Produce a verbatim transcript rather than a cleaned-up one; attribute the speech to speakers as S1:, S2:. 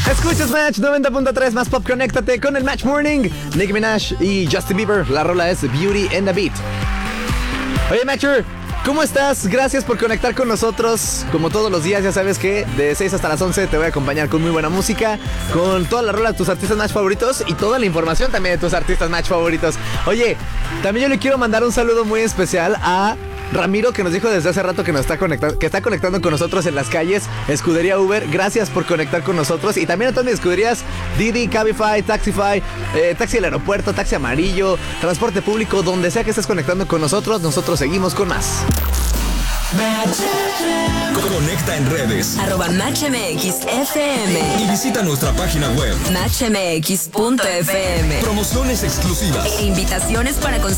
S1: Escuchas Match noventa punto tres más pop, conéctate con el Match Morning. Nicki Minaj y Justin Bieber. La rola es Beauty and the Beat. Oye, Matcher, ¿cómo estás? Gracias por conectar con nosotros. Como todos los días, ya sabes que de seis hasta las once te voy a acompañar con muy buena música, con toda la rola de tus artistas Match favoritos y toda la información también de tus artistas Match favoritos. Oye, también yo le quiero mandar un saludo muy especial a Ramiro, que nos dijo desde hace rato que nos está conectando, que está conectando con nosotros en las calles. Escudería Uber, gracias por conectar con nosotros. Y también a todas mis escuderías: Didi, Cabify, Taxify, eh, Taxi al Aeropuerto, Taxi Amarillo, Transporte Público, donde sea que estés conectando con nosotros, nosotros seguimos con más.
S2: Conecta en redes
S3: arroba Match M X F M
S2: y visita nuestra página web
S3: match m x punto f m.
S2: Promociones exclusivas
S3: E invitaciones para conseguir